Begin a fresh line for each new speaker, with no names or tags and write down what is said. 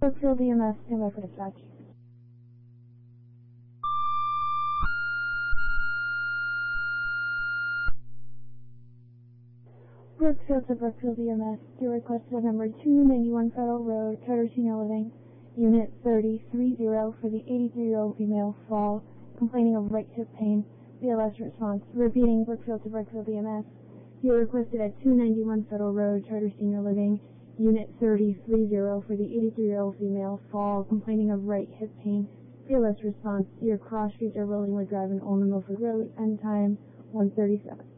Brookfield EMS, stand by for dispatch. Brookfield to Brookfield EMS, your request at number 291 Federal Road, Charter Senior Living, Unit 3030 for the 83-year-old female fall, complaining of right hip pain. BLS response. Repeating, Brookfield to Brookfield EMS, you are requested at 291 Federal Road, Charter Senior Living, Unit 3030 for the 83-year-old female fall, complaining of right hip pain. BLS response. Your cross streets are Willingwood Drive and Olney Milford Road, end time 1:37.